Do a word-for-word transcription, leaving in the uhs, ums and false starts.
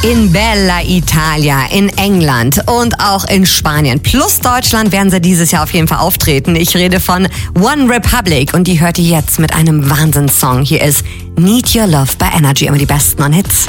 In Bella Italia, in England und auch in Spanien plus Deutschland werden sie dieses Jahr auf jeden Fall auftreten. Ich rede von One Republic und die hört ihr jetzt mit einem Wahnsinnssong. Hier ist Need Your Love bei Energy, immer die besten on Hits.